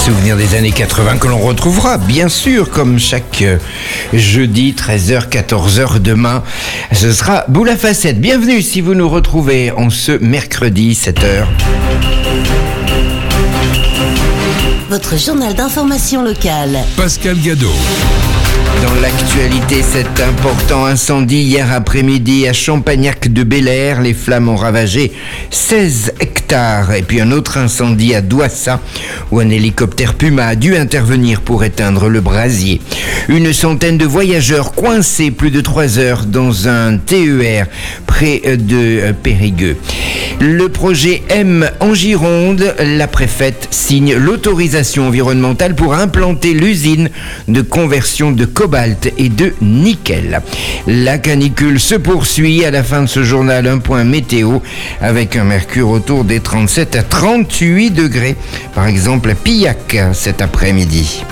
Souvenir des années 80 que l'on retrouvera, bien sûr, comme chaque jeudi, 13h, 14h demain. Ce sera Boule à Facettes. Bienvenue si vous nous retrouvez en ce mercredi, 7h. Votre journal d'information locale. Pascal Gadot. Dans l'actualité, cet important incendie hier après-midi à Champagnac-de-Bel-Air. Les flammes ont ravagé 16 hectares. Et puis un autre incendie à Douassa, où un hélicoptère Puma a dû intervenir pour éteindre le brasier. Une centaine de voyageurs coincés plus de 3 heures dans un TER près de Périgueux. Le projet M en Gironde, la préfète signe l'autorisation environnementale pour implanter l'usine de conversion de cobalt et de nickel. La canicule se poursuit. À la fin de ce journal, un point météo avec un mercure autour des 37 à 38 degrés. Par exemple à Pillac cet après-midi.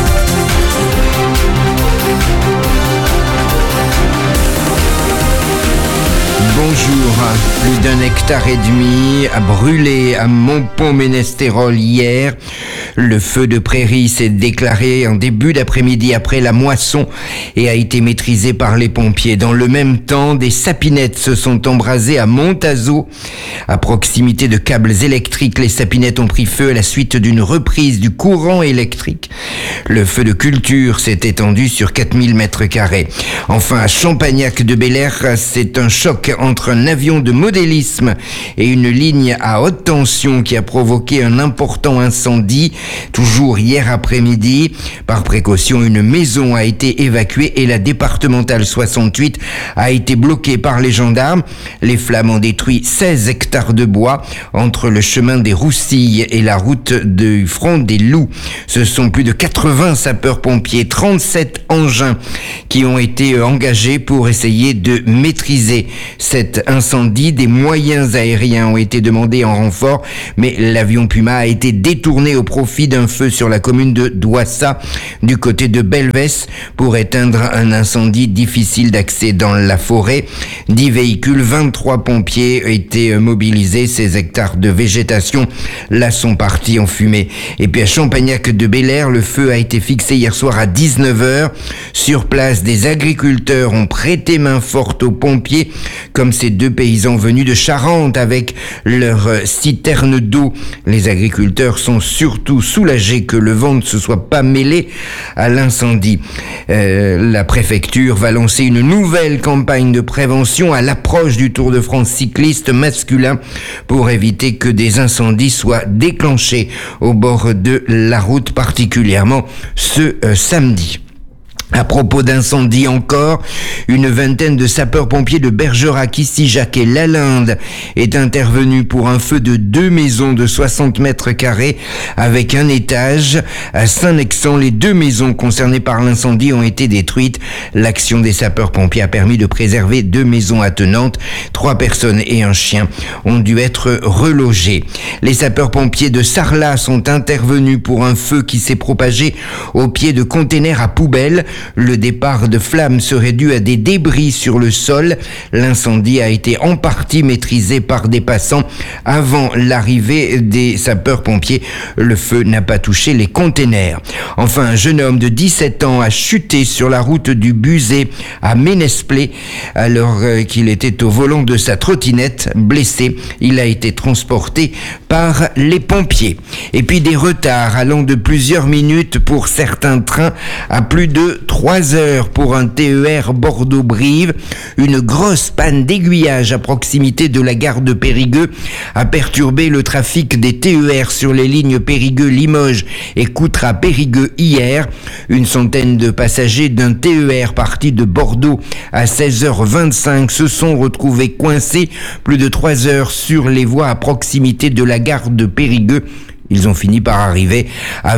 Bonjour. Plus d'1,5 hectare a brûlé à Montpont-Ménestérol hier. Le feu de prairie s'est déclaré en début d'après-midi après la moisson et a été maîtrisé par les pompiers. Dans le même temps, des sapinettes se sont embrasées à Montazo. À proximité de câbles électriques, les sapinettes ont pris feu à la suite d'une reprise du courant électrique. Le feu de culture s'est étendu sur 4000 mètres carrés. Enfin, à Champagnac-de-Bel-Air, c'est un choc entre un avion de modélisme et une ligne à haute tension qui a provoqué un important incendie. Toujours hier après-midi, par précaution, une maison a été évacuée et la départementale 68 a été bloquée par les gendarmes. Les flammes ont détruit 16 hectares de bois entre le chemin des Roussilles et la route du front des Loups. Ce sont plus de 80 sapeurs-pompiers, 37 engins qui ont été engagés pour essayer de maîtriser cet incendie. Des moyens aériens ont été demandés en renfort, mais l'avion Puma a été détourné au profit d'un feu sur la commune de Douassa, du côté de Belvès, pour éteindre un incendie difficile d'accès dans la forêt. 10 véhicules, 23 pompiers étaient mobilisés. Ces hectares de végétation, là, sont partis en fumée. Et puis à Champagnac-de-Bel-Air, le feu a été fixé hier soir à 19h. Sur place, des agriculteurs ont prêté main forte aux pompiers, comme ces 2 paysans venus de Charente avec leur citerne d'eau. Les agriculteurs sont surtout soulagés que le vent ne se soit pas mêlé à l'incendie. La préfecture va lancer une nouvelle campagne de prévention à l'approche du Tour de France cycliste masculin pour éviter que des incendies soient déclenchés au bord de la route, particulièrement ce samedi. À propos d'incendie encore, une vingtaine de sapeurs-pompiers de Bergerac, Issijac et Lalinde est intervenue pour un feu de 2 maisons de 60 mètres carrés avec un étage. À Saint-Nexan, les 2 maisons concernées par l'incendie ont été détruites. L'action des sapeurs-pompiers a permis de préserver 2 maisons attenantes. 3 personnes et un chien ont dû être relogés. Les sapeurs-pompiers de Sarlat sont intervenus pour un feu qui s'est propagé au pied de containers à poubelles. Le départ de flammes serait dû à des débris sur le sol. L'incendie a été en partie maîtrisé par des passants avant l'arrivée des sapeurs-pompiers. Le feu n'a pas touché les containers. Enfin, un jeune homme de 17 ans a chuté sur la route du Buzet à Ménesplé alors qu'il était au volant de sa trottinette. Blessé, il a été transporté par les pompiers. Et puis des retards allant de plusieurs minutes pour certains trains à plus de 3 heures pour un TER Bordeaux-Brive. Une grosse panne d'aiguillage à proximité de la gare de Périgueux a perturbé le trafic des TER sur les lignes Périgueux-Limoges et Coutras-Périgueux hier. Une centaine de passagers d'un TER parti de Bordeaux à 16h25 se sont retrouvés coincés plus de 3 heures sur les voies à proximité de la gare de Périgueux. Ils ont fini par arriver à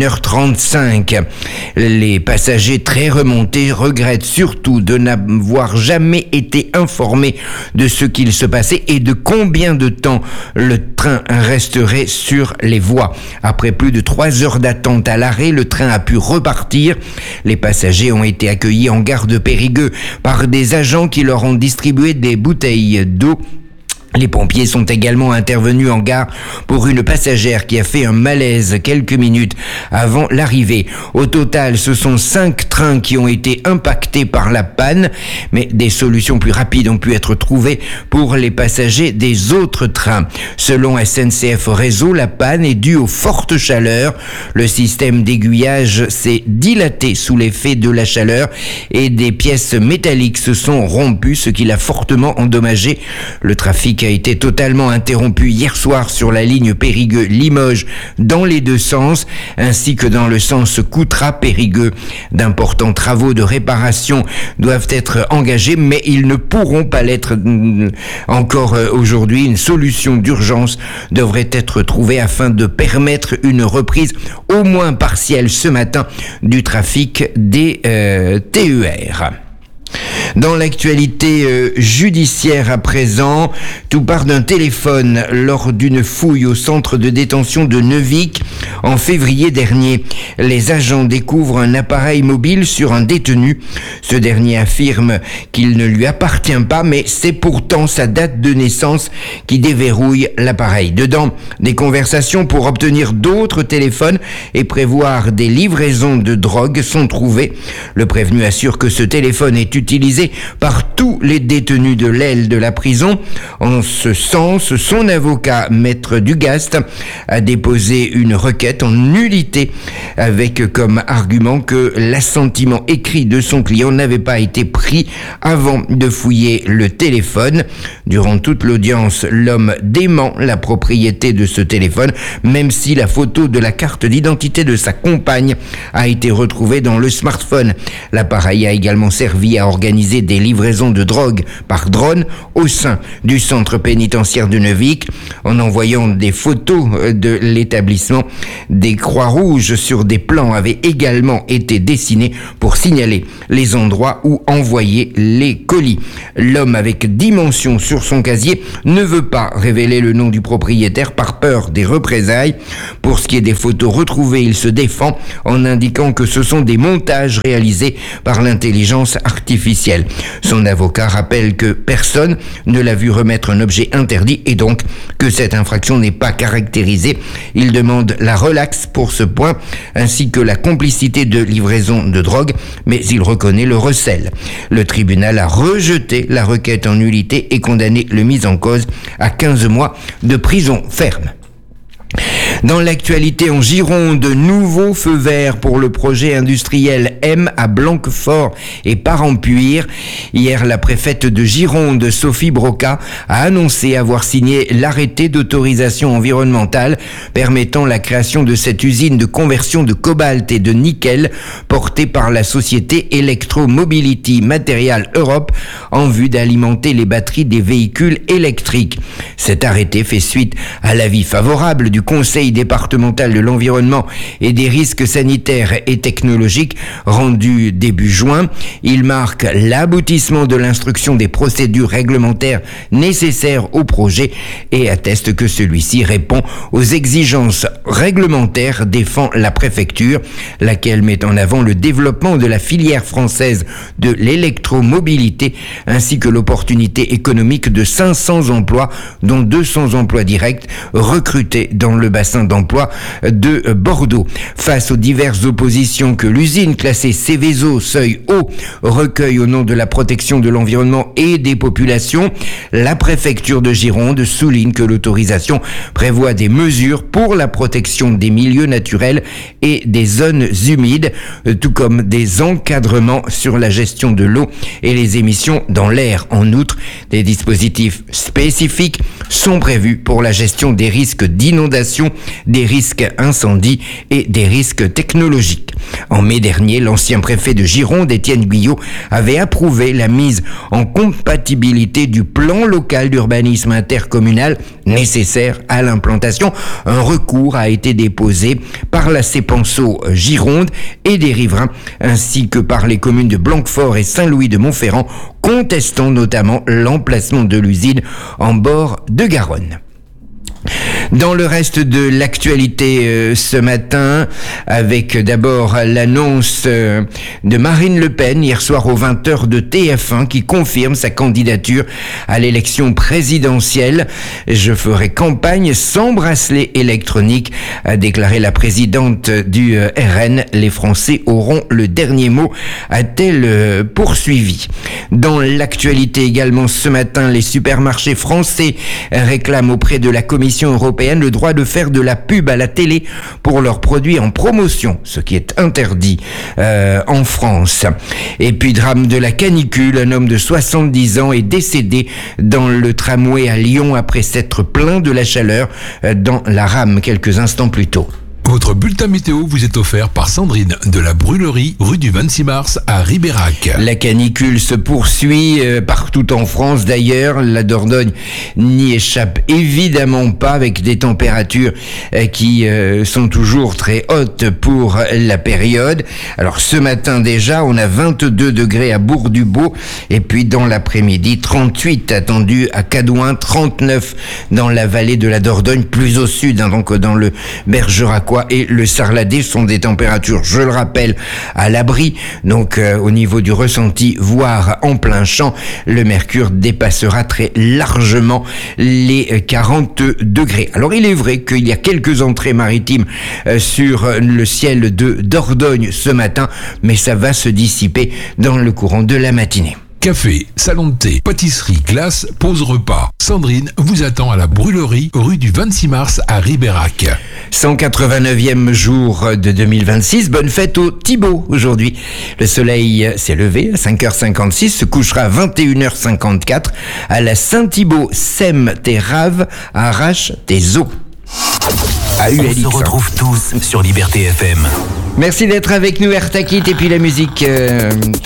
21h35. Les passagers très remontés regrettent surtout de n'avoir jamais été informés de ce qu'il se passait et de combien de temps le train resterait sur les voies. Après plus de 3 heures d'attente à l'arrêt, le train a pu repartir. Les passagers ont été accueillis en gare de Périgueux par des agents qui leur ont distribué des bouteilles d'eau. Les pompiers sont également intervenus en gare pour une passagère qui a fait un malaise quelques minutes avant l'arrivée. Au total, ce sont 5 trains qui ont été impactés par la panne, mais des solutions plus rapides ont pu être trouvées pour les passagers des autres trains. Selon SNCF Réseau, la panne est due aux fortes chaleurs. Le système d'aiguillage s'est dilaté sous l'effet de la chaleur et des pièces métalliques se sont rompues, ce qui l'a fortement endommagé. Le trafic a été totalement interrompu hier soir sur la ligne Périgueux-Limoges dans les deux sens, ainsi que dans le sens Coutras-Périgueux. D'importants travaux de réparation doivent être engagés, mais ils ne pourront pas l'être encore aujourd'hui. Une solution d'urgence devrait être trouvée afin de permettre une reprise au moins partielle ce matin du trafic des TER. Dans l'actualité judiciaire à présent, tout part d'un téléphone lors d'une fouille au centre de détention de Neuvic en février dernier. Les agents découvrent un appareil mobile sur un détenu. Ce dernier affirme qu'il ne lui appartient pas, mais c'est pourtant sa date de naissance qui déverrouille l'appareil. Dedans, des conversations pour obtenir d'autres téléphones et prévoir des livraisons de drogue sont trouvées. Le prévenu assure que ce téléphone est utilisé par tous les détenus de l'aile de la prison. En ce sens, son avocat, Maître Dugast, a déposé une requête en nullité avec comme argument que l'assentiment écrit de son client n'avait pas été pris avant de fouiller le téléphone. Durant toute l'audience, l'homme dément la propriété de ce téléphone, même si la photo de la carte d'identité de sa compagne a été retrouvée dans le smartphone. L'appareil a également servi à organiser des livraisons de drogue par drone au sein du centre pénitentiaire de Neuvic. En envoyant des photos de l'établissement, des croix rouges sur des plans avaient également été dessinés pour signaler les endroits où envoyer les colis. L'homme avec 10 mentions sur son casier ne veut pas révéler le nom du propriétaire par peur des représailles. Pour ce qui est des photos retrouvées, il se défend en indiquant que ce sont des montages réalisés par l'intelligence artificielle. Son avocat rappelle que personne ne l'a vu remettre un objet interdit et donc que cette infraction n'est pas caractérisée. Il demande la relaxe pour ce point ainsi que la complicité de livraison de drogue, mais il reconnaît le recel. Le tribunal a rejeté la requête en nullité et condamné le mis en cause à 15 mois de prison ferme. Dans l'actualité en Gironde, nouveau feu vert pour le projet industriel M à Blanquefort et Parampuire. Hier, la préfète de Gironde, Sophie Broca, a annoncé avoir signé l'arrêté d'autorisation environnementale permettant la création de cette usine de conversion de cobalt et de nickel portée par la société Electromobility Material Europe en vue d'alimenter les batteries des véhicules électriques. Cet arrêté fait suite à l'avis favorable du Conseil départemental de l'environnement et des risques sanitaires et technologiques rendu début juin. Il marque l'aboutissement de l'instruction des procédures réglementaires nécessaires au projet et atteste que celui-ci répond aux exigences réglementaires, défend la préfecture, laquelle met en avant le développement de la filière française de l'électromobilité ainsi que l'opportunité économique de 500 emplois, dont 200 emplois directs recrutés dans le bassin d'emploi de Bordeaux. Face aux diverses oppositions que l'usine classée Céveso seuil haut recueille au nom de la protection de l'environnement et des populations, la préfecture de Gironde souligne que l'autorisation prévoit des mesures pour la protection des milieux naturels et des zones humides, tout comme des encadrements sur la gestion de l'eau et les émissions dans l'air. En outre, des dispositifs spécifiques sont prévus pour la gestion des risques d'inondation, des risques incendies et des risques technologiques. En mai dernier, l'ancien préfet de Gironde, Étienne Guyot, avait approuvé la mise en compatibilité du plan local d'urbanisme intercommunal nécessaire à l'implantation. Un recours a été déposé par la CEPANSO Gironde et des riverains, ainsi que par les communes de Blanquefort et Saint-Louis-de-Montferrand, contestant notamment l'emplacement de l'usine en bord de Garonne. Dans le reste de l'actualité ce matin, avec d'abord l'annonce de Marine Le Pen hier soir aux 20h de TF1 qui confirme sa candidature à l'élection présidentielle. Je ferai campagne sans bracelet électronique, a déclaré la présidente du RN. Les Français auront le dernier mot, a-t-elle poursuivi. Dans l'actualité également ce matin, les supermarchés français réclament auprès de la Commission européenne le droit de faire de la pub à la télé pour leurs produits en promotion, ce qui est interdit en France. Et puis drame de la canicule, un homme de 70 ans est décédé dans le tramway à Lyon après s'être plaint de la chaleur dans la rame quelques instants plus tôt. Votre bulletin météo vous est offert par Sandrine de la Brûlerie, rue du 26 mars à Ribérac. La canicule se poursuit partout en France d'ailleurs. La Dordogne n'y échappe évidemment pas, avec des températures qui sont toujours très hautes pour la période. Alors ce matin déjà, on a 22 degrés à Bourg-du-Beau et puis dans l'après-midi, 38 attendus à Cadouin, 39 dans la vallée de la Dordogne, plus au sud, donc dans le Bergeracois et le Sarladais, sont des températures, je le rappelle, à l'abri. Donc au niveau du ressenti, voire en plein champ, le mercure dépassera très largement les 40 degrés. Alors il est vrai qu'il y a quelques entrées maritimes sur le ciel de Dordogne ce matin, mais ça va se dissiper dans le courant de la matinée. Café, salon de thé, pâtisserie, glace, pause repas. Sandrine vous attend à la Brûlerie, rue du 26 mars à Ribérac. 189e jour de 2026. Bonne fête au Thibaut aujourd'hui. Le soleil s'est levé à 5h56, se couchera à 21h54. À la Saint-Thibaut, sème tes raves, arrache tes os. On se retrouve tous sur Liberté FM. Merci d'être avec nous, Ertakit, et puis la musique